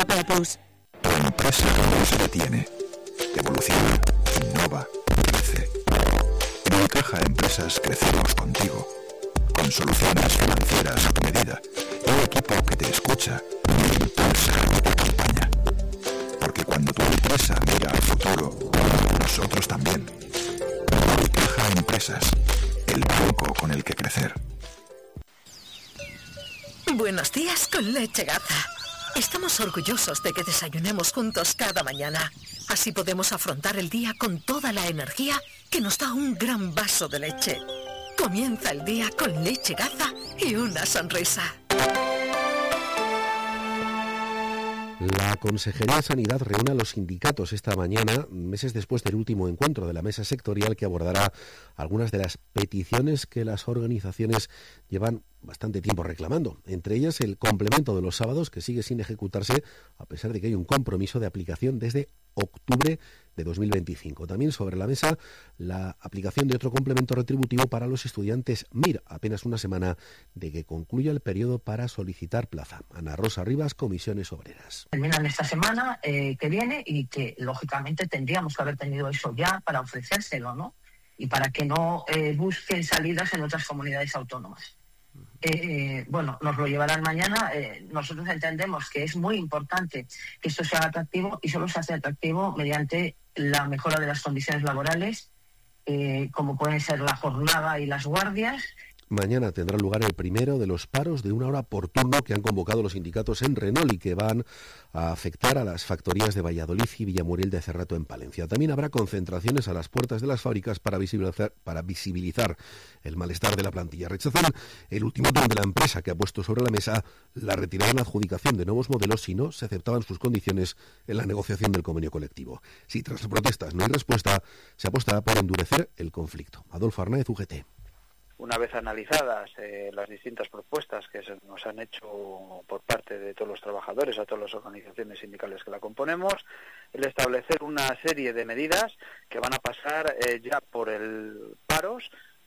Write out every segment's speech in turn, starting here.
Europea Plus. Tu empresa no se detiene. Evoluciona, innova, crece. En Unicaja Empresas crecemos contigo. Con soluciones financieras a tu medida. Y un equipo que te escucha y impulsa y te acompaña. Porque cuando tu empresa mira al futuro, nosotros también. Unicaja Empresas, el banco con el que crecer. Buenos días con Leche Gaza. Estamos orgullosos de que desayunemos juntos cada mañana. Así podemos afrontar el día con toda la energía que nos da un gran vaso de leche. Comienza el día con Leche Gaza y una sonrisa. La Consejería de Sanidad reúne a los sindicatos esta mañana, meses después del último encuentro de la mesa sectorial que abordará algunas de las peticiones que las organizaciones llevan bastante tiempo reclamando. Entre ellas el complemento de los sábados, que sigue sin ejecutarse a pesar de que hay un compromiso de aplicación desde octubre de 2025. También sobre la mesa la aplicación de otro complemento retributivo para los estudiantes MIR, apenas una semana de que concluya el periodo para solicitar plaza. Ana Rosa Rivas, Comisiones Obreras. Terminan esta semana que viene y que lógicamente tendríamos que haber tenido eso ya para ofrecérselo, ¿no? Y para que no busquen salidas en otras comunidades autónomas. Bueno, nos lo llevarán mañana. Nosotros entendemos que es muy importante que esto sea atractivo y solo se hace atractivo mediante la mejora de las condiciones laborales, como pueden ser la jornada y las guardias. Mañana tendrá lugar el primero de los paros de 1 hora por turno que han convocado los sindicatos en Renault y que van a afectar a las factorías de Valladolid y Villamuriel de Cerrato en Palencia. También habrá concentraciones a las puertas de las fábricas para visibilizar el malestar de la plantilla. Rechazan el ultimátum de la empresa que ha puesto sobre la mesa la retirada en la adjudicación de nuevos modelos si no se aceptaban sus condiciones en la negociación del convenio colectivo. Si tras las protestas no hay respuesta, se apostará por endurecer el conflicto. Adolfo Arnáez, UGT. Una vez analizadas las distintas propuestas que se nos han hecho por parte de todos los trabajadores, a todas las organizaciones sindicales que la componemos, el establecer una serie de medidas que van a pasar ya por el paros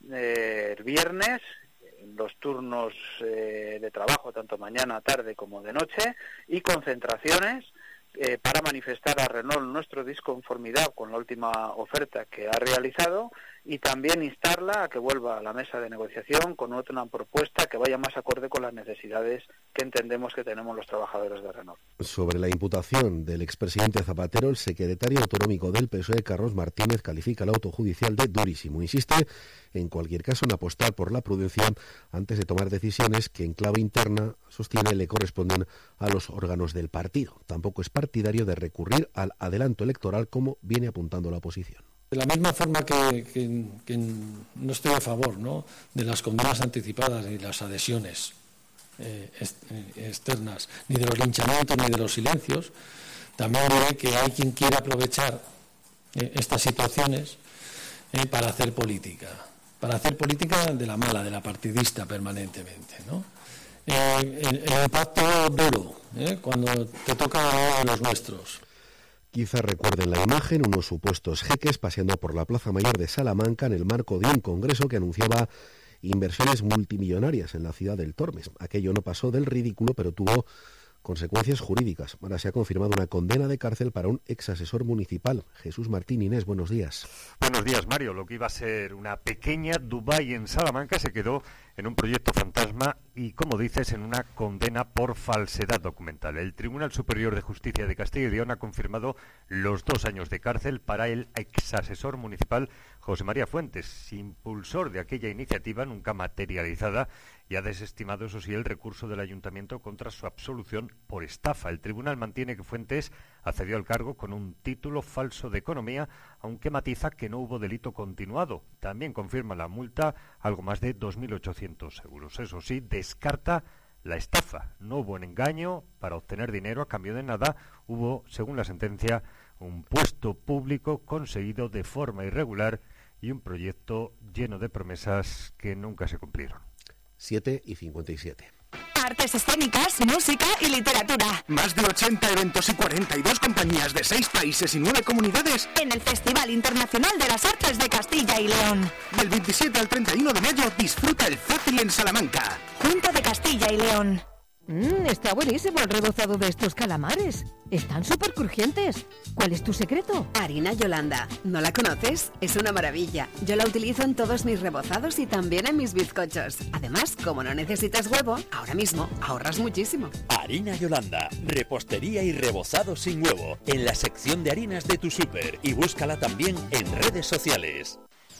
el viernes, los turnos de trabajo, tanto mañana, tarde como de noche, y concentraciones para manifestar a Renault nuestra disconformidad con la última oferta que ha realizado y también instarla a que vuelva a la mesa de negociación con otra propuesta que vaya más acorde con las necesidades que entendemos que tenemos los trabajadores de Renault. Sobre la imputación del expresidente Zapatero, el secretario autonómico del PSOE, Carlos Martínez, califica el auto judicial de durísimo. Insiste, en cualquier caso, en apostar por la prudencia antes de tomar decisiones que en clave interna, sostiene, le corresponden a los órganos del partido. Tampoco es partidario de recurrir al adelanto electoral como viene apuntando la oposición. De la misma forma que no estoy a favor, ¿no?, de las condenas anticipadas ni las adhesiones externas, ni de los linchamientos ni de los silencios, también diré que hay quien quiere aprovechar estas situaciones para hacer política de la mala, de la partidista permanentemente, ¿no? El impacto duro, cuando te toca a los nuestros. Quizá recuerden la imagen, unos supuestos jeques paseando por la Plaza Mayor de Salamanca en el marco de un congreso que anunciaba inversiones multimillonarias en la ciudad del Tormes. Aquello no pasó del ridículo, pero tuvo consecuencias jurídicas. Ahora se ha confirmado una condena de cárcel para un exasesor municipal. Jesús Martín Inés, buenos días. Buenos días, Mario. Lo que iba a ser una pequeña Dubái en Salamanca se quedó en un proyecto fantasma y, como dices, en una condena por falsedad documental. El Tribunal Superior de Justicia de Castilla y León ha confirmado los 2 años de cárcel para el exasesor municipal José María Fuentes, impulsor de aquella iniciativa nunca materializada, y ha desestimado, eso sí, el recurso del ayuntamiento contra su absolución por estafa. El tribunal mantiene que Fuentes accedió al cargo con un título falso de economía, aunque matiza que no hubo delito continuado. También confirma la multa, algo más de 2.800 euros. Eso sí, descarta la estafa. No hubo un engaño para obtener dinero a cambio de nada. Hubo, según la sentencia, un puesto público conseguido de forma irregular y un proyecto lleno de promesas que nunca se cumplieron. 7:57. Artes escénicas, música y literatura. Más de 80 eventos y 42 compañías de 6 países y 9 comunidades en el Festival Internacional de las Artes de Castilla y León. Del 27 al 31 de mayo disfruta el Fácil en Salamanca. Junta de Castilla y León. Está buenísimo el rebozado de estos calamares. Están súper crujientes. ¿Cuál es tu secreto? Harina Yolanda. ¿No la conoces? Es una maravilla. Yo la utilizo en todos mis rebozados y también en mis bizcochos. Además, como no necesitas huevo, ahora mismo ahorras muchísimo. Harina Yolanda. Repostería y rebozado sin huevo. En la sección de harinas de tu súper. Y búscala también en redes sociales.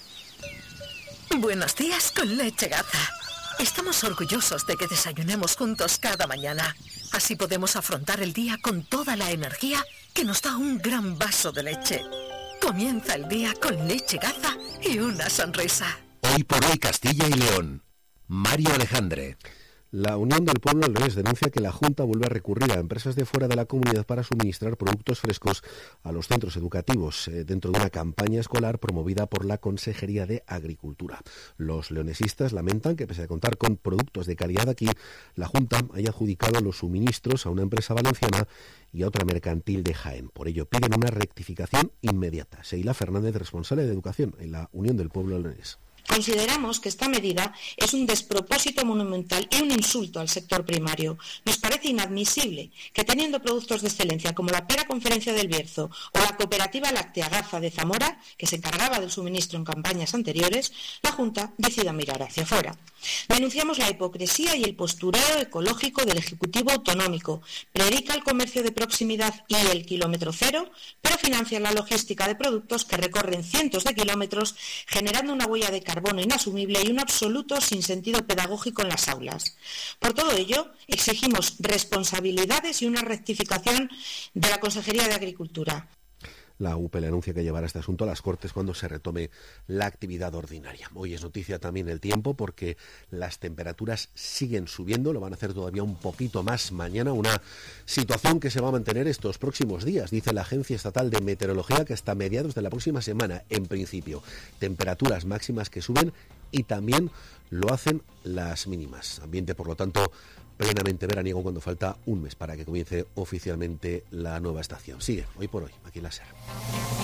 Buenos días con Leche Gaza. Estamos orgullosos de que desayunemos juntos cada mañana. Así podemos afrontar el día con toda la energía que nos da un gran vaso de leche. Comienza el día con Leche Gaza y una sonrisa. Hoy por hoy Castilla y León. Mario Alejandre. La Unión del Pueblo Leonés denuncia que la Junta vuelve a recurrir a empresas de fuera de la comunidad para suministrar productos frescos a los centros educativos dentro de una campaña escolar promovida por la Consejería de Agricultura. Los leonesistas lamentan que, pese a contar con productos de calidad aquí, la Junta haya adjudicado los suministros a una empresa valenciana y a otra mercantil de Jaén. Por ello piden una rectificación inmediata. Seila Fernández, responsable de Educación en la Unión del Pueblo Leonés. Consideramos que esta medida es un despropósito monumental y un insulto al sector primario. Nos parece inadmisible que, teniendo productos de excelencia como la Pera Conferencia del Bierzo o la cooperativa Láctea Gaza de Zamora, que se encargaba del suministro en campañas anteriores, la Junta decida mirar hacia afuera. Denunciamos la hipocresía y el postureo ecológico del Ejecutivo Autonómico. Predica el comercio de proximidad y el kilómetro cero, pero financia la logística de productos que recorren cientos de kilómetros, generando una huella de carbono inasumible y un absoluto sinsentido pedagógico en las aulas. Por todo ello, exigimos responsabilidades y una rectificación de la Consejería de Agricultura. La UPL anuncia que llevará este asunto a las Cortes cuando se retome la actividad ordinaria. Hoy es noticia también el tiempo porque las temperaturas siguen subiendo, lo van a hacer todavía un poquito más mañana, una situación que se va a mantener estos próximos días, dice la Agencia Estatal de Meteorología, que hasta mediados de la próxima semana, en principio, temperaturas máximas que suben y también lo hacen las mínimas. Ambiente, por lo tanto, plenamente veraniego cuando falta un mes para que comience oficialmente la nueva estación. Sigue, hoy por hoy, aquí en la SER.